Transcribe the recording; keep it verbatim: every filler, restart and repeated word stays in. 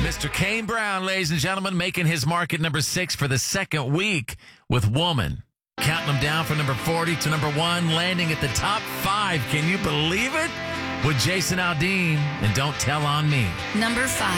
Mister Kane Brown, ladies and gentlemen, making his mark at number six for the second week with Woman. Counting them down from number forty to number one, landing at the top five. Can you believe it? With Jason Aldean and Don't Tell on Me. Number five.